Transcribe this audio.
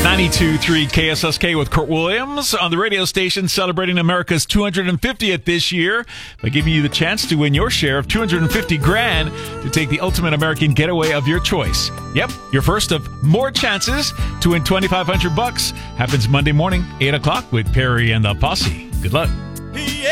92.3 KSSK with Kurt Williams on the radio station celebrating America's 250th this year by giving you the chance to win your share of $250,000 to take the ultimate American getaway of your choice. Yep, your first of more chances to win $2,500 happens Monday morning, 8 o'clock with Perry and the Posse. Good luck.